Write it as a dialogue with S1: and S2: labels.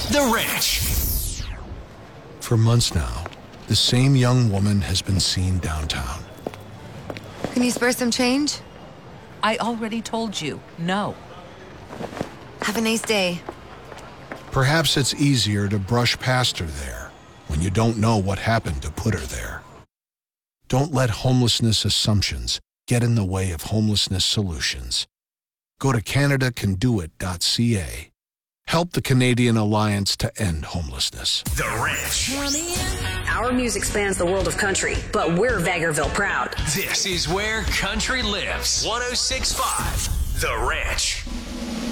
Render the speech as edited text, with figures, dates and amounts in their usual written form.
S1: The Ranch.
S2: For months now, the same young woman has been seen downtown.
S3: Can you spare some change?
S4: I already told you, no.
S3: Have a nice day.
S2: Perhaps it's easier to brush past her there when you don't know what happened to put her there. Don't let homelessness assumptions get in the way of homelessness solutions. Go to CanadaCanDoIt.ca. Help the Canadian Alliance to End Homelessness.
S1: The Ranch.
S5: Our music spans the world of country, but we're Vegreville proud.
S1: This is where country lives. 106.5 The Ranch.